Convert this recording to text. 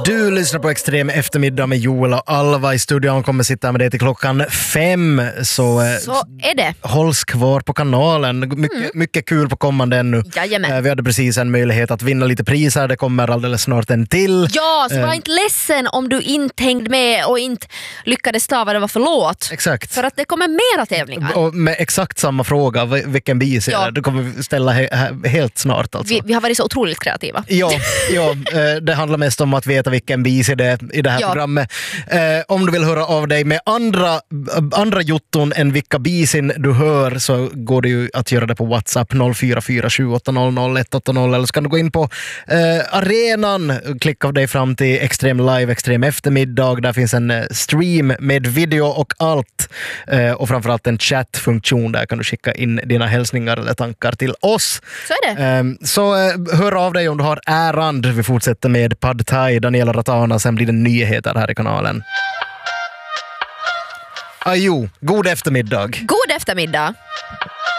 Du lyssnar på Extrem eftermiddag med Joel och Alva. I studion kommer sitta med dig till klockan 5. Så är det. Hålls kvar på kanalen. Mycket kul på kommande ännu. Jajamän. Vi hade precis en möjlighet att vinna lite priser. Det kommer alldeles snart en till. Ja, så var inte ledsen om du inte hängde med och inte lyckades stava det var för låt. Exakt. För att det kommer mera tävlingar. Och med exakt samma fråga, vilken bis är det? Du kommer ställa helt snart alltså. Vi har varit så otroligt kreativa. Ja, det handlar mest om att veta vilken bis är det i det här programmet. Om du vill höra av dig med andra jotton än vilka bisin du hör, så går det ju att göra det på WhatsApp 0447800180, eller så kan du gå in på arenan, klicka dig fram till Extrem Live, Extrem eftermiddag. Där finns en stream med video och allt, och framförallt en chattfunktion. Där kan du skicka in dina hälsningar eller tankar till oss. Så är det. Så hör av dig om du har ärand. Vi fortsätter med Pad Thai, Daniela Ratana, sen blir det nyheter här i kanalen. God eftermiddag. God eftermiddag.